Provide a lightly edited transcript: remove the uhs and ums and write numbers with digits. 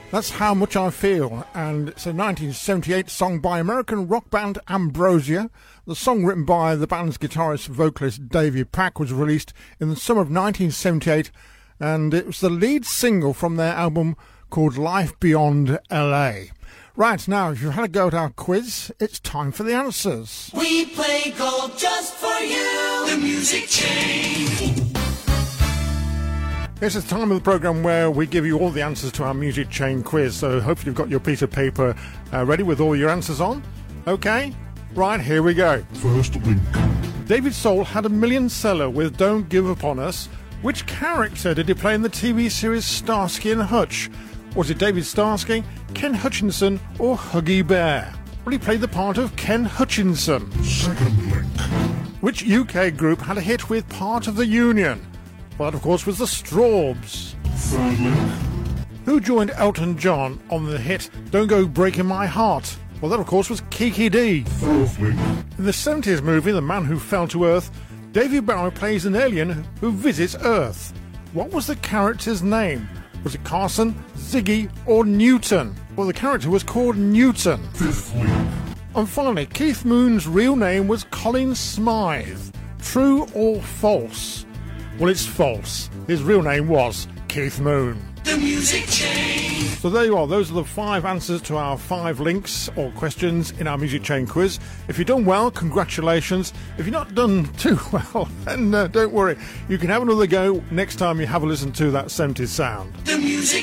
That's How Much I Feel, and it's a 1978 song by American rock band Ambrosia. The song, written by the band's guitarist vocalist Davy Pack, was released in the summer of 1978, and it was the lead single from their album called Life Beyond LA. Right, now, if you've had a go at our quiz, it's time for the answers. We play golf just for you, the Music Chain. It's the time of the programme where we give you all the answers to our Music Chain quiz, so hopefully you've got your piece of paper ready with all your answers on. OK? Right, here we go. First link. David Soul had a million seller with Don't Give Up On Us. Which character did he play in the TV series Starsky and Hutch? Was it David Starsky, Ken Hutchinson or Huggy Bear? Well, he played the part of Ken Hutchinson. Second link. Which UK group had a hit with Part of the Union? Well, that, of course, was the Strawbs. Third link. Who joined Elton John on the hit Don't Go Breaking My Heart? Well, that, of course, was Kiki D. Fourth link. In the 70s movie The Man Who Fell to Earth, David Bowie plays an alien who visits Earth. What was the character's name? Was it Carson, Ziggy or Newton? Well, the character was called Newton. Fifth link. And finally, Keith Moon's real name was Colin Smythe. True or false? Well, it's false. His real name was Keith Moon. The Music Chain. So there you are. Those are the 5 answers to our 5 links or questions in our Music Chain quiz. If you've done well, congratulations. If you've not done too well, then don't worry. You can have another go next time you have a listen to that 70s sound. The Music